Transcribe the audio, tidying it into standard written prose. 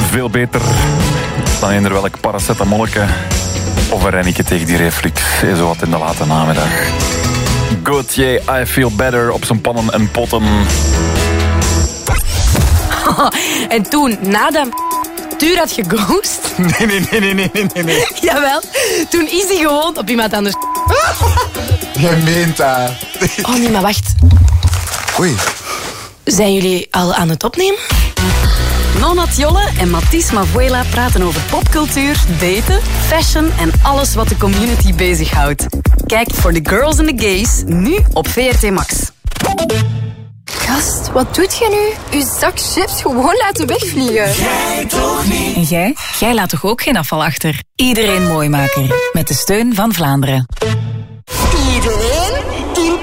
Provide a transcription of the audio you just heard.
veel beter dan eender welk paracetamolleke of een rennetje tegen die reflux. Zo wat in de late namiddag. Gauthier, I Feel Better op zijn pannen en potten. En toen, nadat Tuur had geghost... Nee. Jawel, toen is hij gewoon op iemand anders... Jij meent dat. Oh nee, maar wacht. Oei. Zijn jullie al aan het opnemen? Nona Tjolle en Mathies Mavuela praten over popcultuur, daten, fashion en alles wat de community bezighoudt. Kijk voor The Girls and the Gays nu op VRT Max. Gast, wat doet jij nu? Uw zak chips gewoon laten wegvliegen. Jij toch niet? En jij? Jij laat toch ook geen afval achter? Iedereen Mooimaker. Met de steun van Vlaanderen.